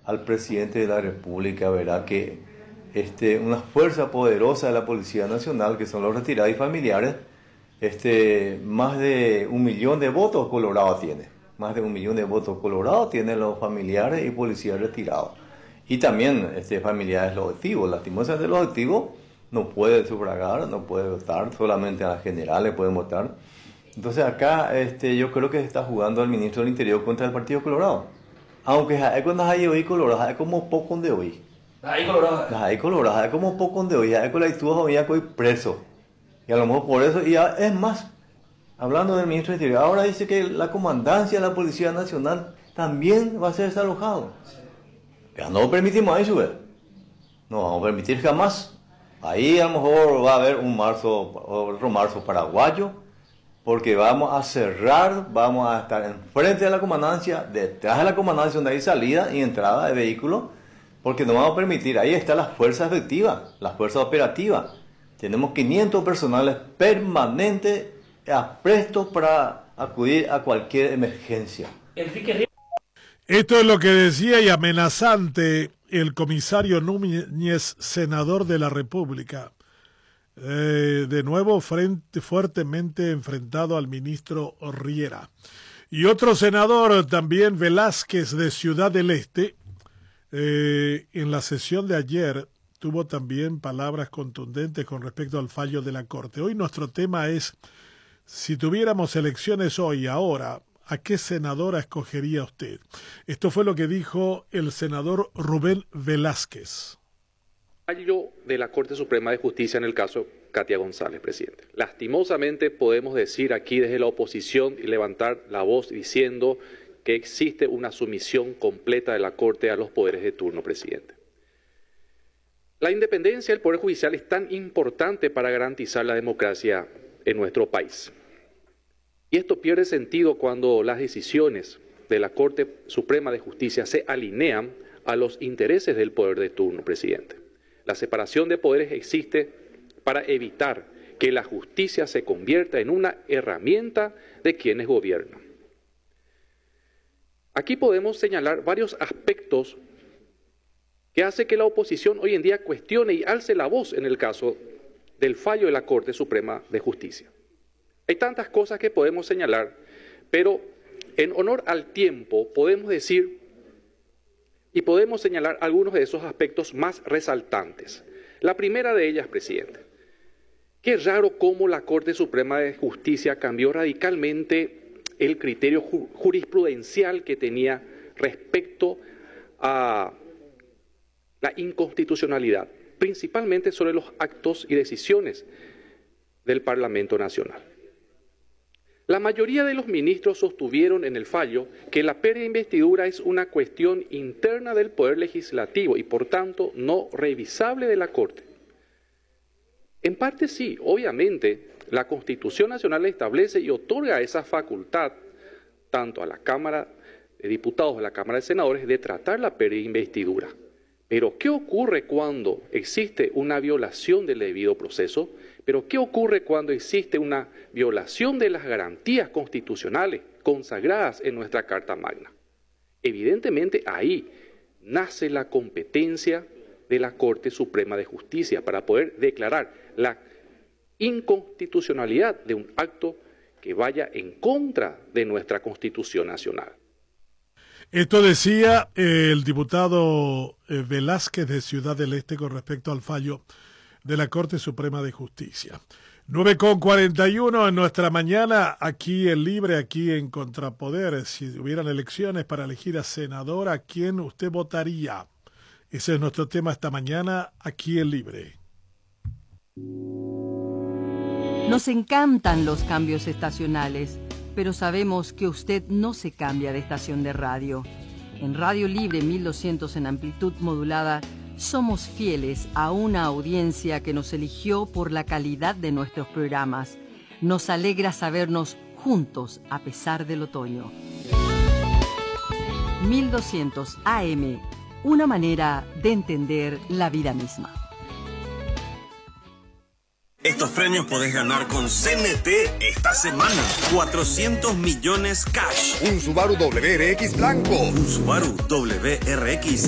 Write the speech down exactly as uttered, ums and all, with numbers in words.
al presidente de la República, verá que este, una fuerza poderosa de la Policía Nacional, que son los retirados y familiares, este, más de un millón de votos Colorado tiene. Más de un millón de votos Colorado tienen los familiares y policías retirados. Y también este, familiares los activos. Lastimosamente los activos no pueden sufragar, no pueden votar, solamente a las generales pueden votar. Entonces acá este, yo creo que se está jugando el ministro del Interior contra el Partido Colorado. Aunque cuando hay hoy Colorado, es como poco de hoy. Hay Colorado. Hay Colorado, es como poco de hoy. Hay con la actúa hoy hoy preso. Y a lo mejor por eso, y es más, hablando del ministro del Interior, ahora dice que la comandancia de la Policía Nacional también va a ser desalojado. Ya no permitimos eso, ¿eh? No vamos a permitir jamás. Ahí a lo mejor va a haber un marzo, otro marzo paraguayo, porque vamos a cerrar, vamos a estar enfrente de la comandancia, detrás de la comandancia donde hay salida y entrada de vehículos, porque no vamos a permitir, ahí está la fuerza efectiva, la fuerza operativa. Tenemos quinientos personales permanentes prestos para acudir a cualquier emergencia. Enrique. Esto es lo que decía y amenazante el comisario Núñez, senador de la República. Eh, de nuevo frente, fuertemente enfrentado al ministro Riera. Y otro senador también, Velázquez, de Ciudad del Este, eh, en la sesión de ayer tuvo también palabras contundentes con respecto al fallo de la Corte. Hoy nuestro tema es, si tuviéramos elecciones hoy, ahora, ¿a qué senadora escogería usted? Esto fue lo que dijo el senador Rubén Velázquez. Fallo de la Corte Suprema de Justicia en el caso Katia González, presidente. Lastimosamente podemos decir aquí desde la oposición y levantar la voz diciendo que existe una sumisión completa de la Corte a los poderes de turno, presidente. La independencia del Poder Judicial es tan importante para garantizar la democracia en nuestro país. Y esto pierde sentido cuando las decisiones de la Corte Suprema de Justicia se alinean a los intereses del poder de turno, presidente. La separación de poderes existe para evitar que la justicia se convierta en una herramienta de quienes gobiernan. Aquí podemos señalar varios aspectos que hace que la oposición hoy en día cuestione y alce la voz en el caso del fallo de la Corte Suprema de Justicia. Hay tantas cosas que podemos señalar, pero en honor al tiempo podemos decir y podemos señalar algunos de esos aspectos más resaltantes. La primera de ellas, presidente, qué raro cómo la Corte Suprema de Justicia cambió radicalmente el criterio ju- jurisprudencial que tenía respecto a la inconstitucionalidad, principalmente sobre los actos y decisiones del Parlamento Nacional. La mayoría de los ministros sostuvieron en el fallo que la pérdida de investidura es una cuestión interna del Poder Legislativo y, por tanto, no revisable de la Corte. En parte sí, obviamente, la Constitución Nacional establece y otorga esa facultad tanto a la Cámara de Diputados, a la Cámara de Senadores, de tratar la pérdida de investidura. Pero, ¿qué ocurre cuando existe una violación del debido proceso? Pero, ¿qué ocurre cuando existe una violación de las garantías constitucionales consagradas en nuestra Carta Magna? Evidentemente, ahí nace la competencia de la Corte Suprema de Justicia para poder declarar la inconstitucionalidad de un acto que vaya en contra de nuestra Constitución Nacional. Esto decía eh, el diputado eh, Velázquez de Ciudad del Este con respecto al fallo de la Corte Suprema de Justicia. nueve con cuarenta y uno en nuestra mañana, aquí en Libre, aquí en Contrapoder. Si hubieran elecciones para elegir a senador, ¿a quién usted votaría? Ese es nuestro tema esta mañana, aquí en Libre. Nos encantan los cambios estacionales, pero sabemos que usted no se cambia de estación de radio. En Radio Libre mil doscientos en amplitud modulada, somos fieles a una audiencia que nos eligió por la calidad de nuestros programas. Nos alegra sabernos juntos a pesar del otoño. mil doscientos A M, una manera de entender la vida misma. Estos premios podés ganar con C N T esta semana. cuatrocientos millones cash. Un Subaru W R X blanco. Un Subaru W R X